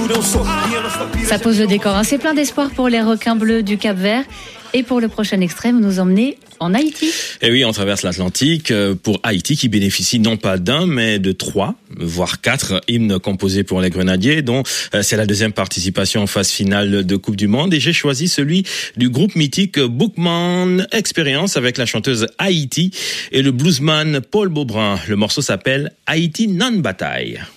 Ça pose le décor, hein. C'est plein d'espoir pour les requins bleus du Cap-Vert. Et pour le prochain extrait, vous nous emmenez en Haïti. Et oui, on traverse l'Atlantique pour Haïti qui bénéficie non pas d'un, mais de 3, voire 4 hymnes composés pour les Grenadiers, dont c'est la deuxième participation en phase finale de Coupe du Monde. Et j'ai choisi celui du groupe mythique Bookman Experience avec la chanteuse Haïti et le bluesman Paul Beaubrun. Le morceau s'appelle Haïti non bataille.